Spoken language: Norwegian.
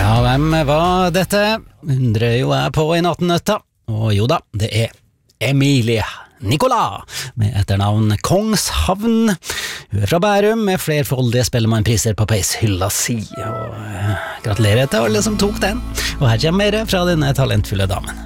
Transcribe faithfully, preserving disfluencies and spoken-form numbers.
Ja, hvem var dette? Undrer jo jeg på i nattnøtta. Og jo da, det er Emilie Nicolas, med etternavn Kongshavn. Hun er fra Bærum, med flerfoldige spellemannpriser på peishylla si. Og eh, gratulerer til alle som tok den. Og her kommer mer fra denne talentfulle damen.